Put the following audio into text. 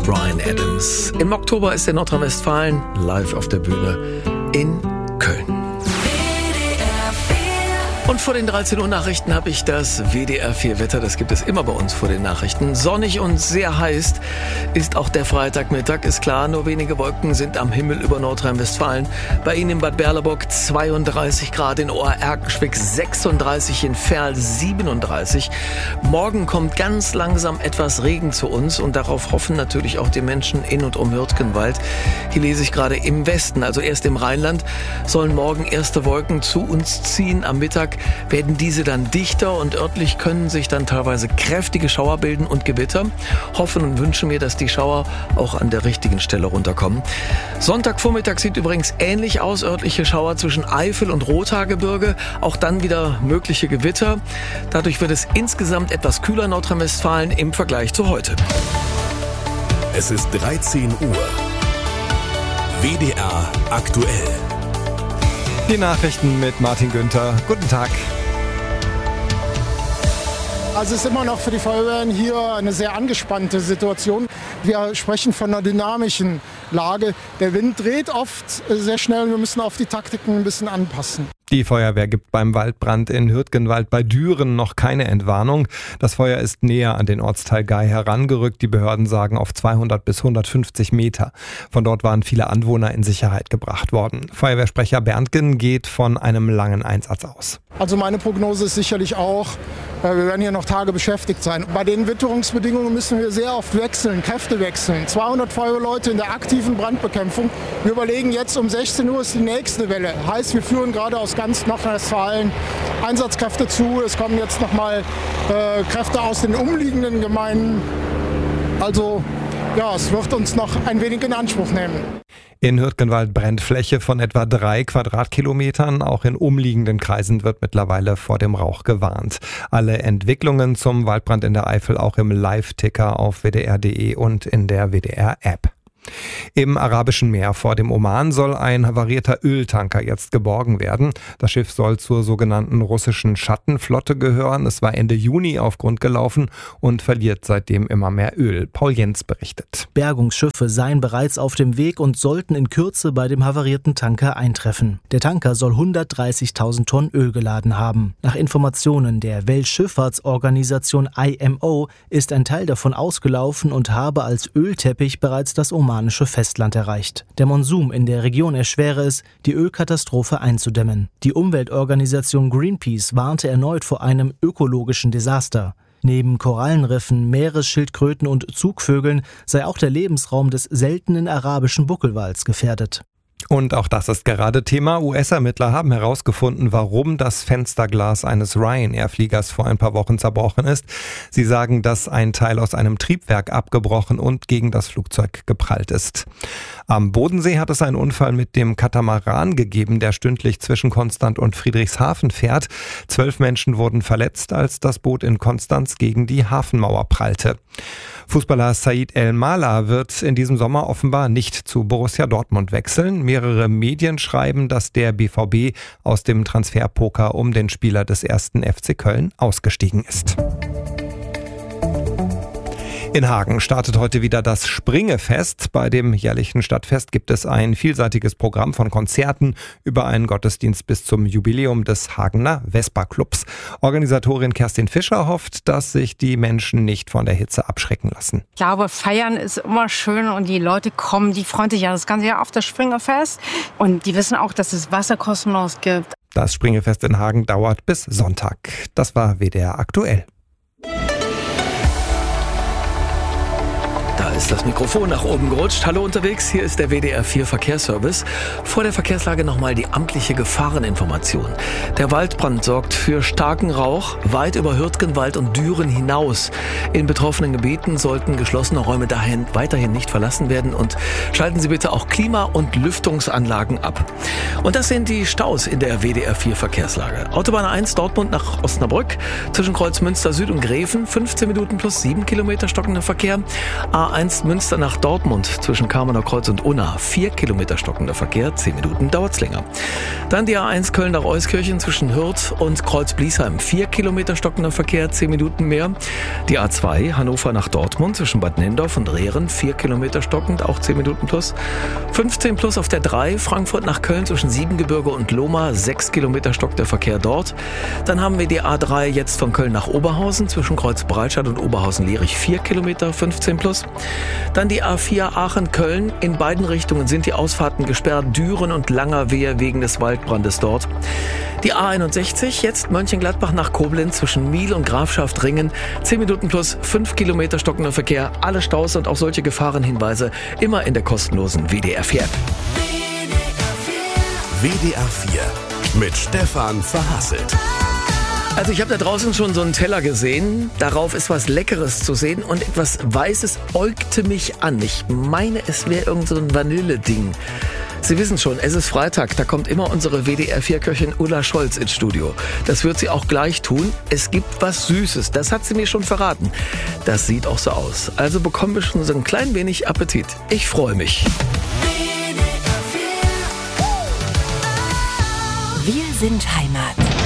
Bryan Adams. Im Oktober ist in Nordrhein-Westfalen live auf der Bühne in Köln. Und vor den 13 Uhr Nachrichten habe ich das WDR 4 Wetter. Das gibt es immer bei uns vor den Nachrichten. Sonnig und sehr heiß ist auch der Freitagmittag. Ist klar, nur wenige Wolken sind am Himmel über Nordrhein-Westfalen. Bei Ihnen in Bad Berleburg 32 Grad, in Ohr-Erkenschwick 36, in Verl 37. Morgen kommt ganz langsam etwas Regen zu uns und darauf hoffen natürlich auch die Menschen in und um Hürtgenwald. Hier lese ich gerade im Westen, also erst im Rheinland, sollen morgen erste Wolken zu uns ziehen. Am Mittag werden diese dann dichter und örtlich können sich dann teilweise kräftige Schauer bilden und Gewitter. Hoffen und wünschen mir, dass die Schauer auch an der richtigen Stelle runterkommen. Sonntagvormittag sieht übrigens ähnlich aus. Örtliche Schauer zwischen Eifel und Rothaargebirge. Auch dann wieder mögliche Gewitter. Dadurch wird es insgesamt etwas kühler in Nordrhein-Westfalen im Vergleich zu heute. Es ist 13 Uhr. WDR aktuell. Die Nachrichten mit Martin Günther. Guten Tag. Also es ist immer noch für die Feuerwehren hier eine sehr angespannte Situation. Wir sprechen von einer dynamischen Lage. Der Wind dreht oft sehr schnell und wir müssen auf die Taktiken ein bisschen anpassen. Die Feuerwehr gibt beim Waldbrand in Hürtgenwald bei Düren noch keine Entwarnung. Das Feuer ist näher an den Ortsteil Gay herangerückt. Die Behörden sagen auf 200 bis 150 Meter. Von dort waren viele Anwohner in Sicherheit gebracht worden. Feuerwehrsprecher Berntgen geht von einem langen Einsatz aus. Also meine Prognose ist sicherlich auch, wir werden hier noch Tage beschäftigt sein. Bei den Witterungsbedingungen müssen wir sehr oft wechseln, Kräfte wechseln. 200 Feuerwehrleute in der aktiven Brandbekämpfung. Wir überlegen jetzt, um 16 Uhr ist die nächste Welle. Heißt, wir führen gerade aus ganz Nordrhein-Westfalen Einsatzkräfte zu. Es kommen jetzt nochmal Kräfte aus den umliegenden Gemeinden. Also ja, es wird uns noch ein wenig in Anspruch nehmen. In Hürtgenwald brennt Fläche von etwa 3 Quadratkilometern. Auch in umliegenden Kreisen wird mittlerweile vor dem Rauch gewarnt. Alle Entwicklungen zum Waldbrand in der Eifel auch im Live-Ticker auf wdr.de und in der WDR-App. Im Arabischen Meer vor dem Oman soll ein havarierter Öltanker jetzt geborgen werden. Das Schiff soll zur sogenannten russischen Schattenflotte gehören. Es war Ende Juni auf Grund gelaufen und verliert seitdem immer mehr Öl. Paul Jens berichtet. Bergungsschiffe seien bereits auf dem Weg und sollten in Kürze bei dem havarierten Tanker eintreffen. Der Tanker soll 130.000 Tonnen Öl geladen haben. Nach Informationen der Weltschifffahrtsorganisation IMO ist ein Teil davon ausgelaufen und habe als Ölteppich bereits das omanische Festland erreicht. Der Monsun in der Region erschwere es, die Ölkatastrophe einzudämmen. Die Umweltorganisation Greenpeace warnte erneut vor einem ökologischen Desaster. Neben Korallenriffen, Meeresschildkröten und Zugvögeln sei auch der Lebensraum des seltenen arabischen Buckelwals gefährdet. Und auch das ist gerade Thema. US-Ermittler haben herausgefunden, warum das Fensterglas eines Ryanair-Fliegers vor ein paar Wochen zerbrochen ist. Sie sagen, dass ein Teil aus einem Triebwerk abgebrochen und gegen das Flugzeug geprallt ist. Am Bodensee hat es einen Unfall mit dem Katamaran gegeben, der stündlich zwischen Konstanz und Friedrichshafen fährt. 12 Menschen wurden verletzt, als das Boot in Konstanz gegen die Hafenmauer prallte. Fußballer Said El-Mala wird in diesem Sommer offenbar nicht zu Borussia Dortmund wechseln. Mehrere Medien schreiben, dass der BVB aus dem Transferpoker um den Spieler des 1. FC Köln ausgestiegen ist. In Hagen startet heute wieder das Springefest. Bei dem jährlichen Stadtfest gibt es ein vielseitiges Programm von Konzerten über einen Gottesdienst bis zum Jubiläum des Hagener Vespa-Clubs. Organisatorin Kerstin Fischer hofft, dass sich die Menschen nicht von der Hitze abschrecken lassen. Ich glaube, feiern ist immer schön und die Leute kommen, die freuen sich ja das ganze Jahr auf das Springefest. Und die wissen auch, dass es Wasser kostenlos gibt. Das Springefest in Hagen dauert bis Sonntag. Das war WDR aktuell. Da ist das Mikrofon nach oben gerutscht. Hallo unterwegs, hier ist der WDR 4 Verkehrsservice. Vor der Verkehrslage nochmal die amtliche Gefahreninformation. Der Waldbrand sorgt für starken Rauch weit über Hürtgenwald und Düren hinaus. In betroffenen Gebieten sollten geschlossene Räume dahin weiterhin nicht verlassen werden und schalten Sie bitte auch Klima- und Lüftungsanlagen ab. Und das sind die Staus in der WDR 4 Verkehrslage. Autobahn 1 Dortmund nach Osnabrück zwischen Kreuzmünster Süd und Gräfen 15 Minuten plus 7 Kilometer stockender Verkehr. A1 A1 Münster nach Dortmund zwischen Kamener Kreuz und Unna. 4 Kilometer stockender Verkehr, 10 Minuten dauert's länger. Dann die A1 Köln nach Euskirchen zwischen Hürth und Kreuz-Bliesheim. 4 Kilometer stockender Verkehr, 10 Minuten mehr. Die A2 Hannover nach Dortmund zwischen Bad Nendorf und Rehren. 4 Kilometer stockend, auch 10 Minuten plus. 15 plus auf der 3 Frankfurt nach Köln zwischen Siebengebirge und Lohmar. 6 Kilometer stockt der Verkehr dort. Dann haben wir die A3 jetzt von Köln nach Oberhausen zwischen Kreuz-Breitscheid und Oberhausen-Lierich. 4 Kilometer, 15 plus. Dann die A4 Aachen-Köln. In beiden Richtungen sind die Ausfahrten gesperrt. Düren und Langerwehe wegen des Waldbrandes dort. Die A61 jetzt Mönchengladbach nach Koblenz zwischen Miel und Grafschaft-Ringen. 10 Minuten plus, 5 Kilometer stockender Verkehr. Alle Staus und auch solche Gefahrenhinweise immer in der kostenlosen WDR 4 App. WDR 4 mit Stefan Verhasselt. Also ich habe da draußen schon so einen Teller gesehen. Darauf ist was Leckeres zu sehen und etwas Weißes äugte mich an. Ich meine, es wäre irgend so ein Vanille-Ding. Sie wissen schon, es ist Freitag, da kommt immer unsere WDR-4-Köchin Ulla Scholz ins Studio. Das wird sie auch gleich tun. Es gibt was Süßes, das hat sie mir schon verraten. Das sieht auch so aus. Also bekommen wir schon so ein klein wenig Appetit. Ich freue mich. Wir sind Heimat.